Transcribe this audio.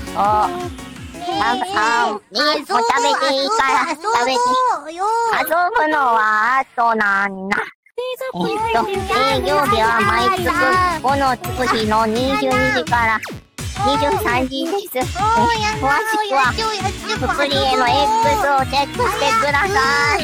もう食べていいから食べて。遊ぶのは後なんだ。営業日は毎月5のつく日の22時から23時です。詳しくは、スクリエの X をチェックしてください。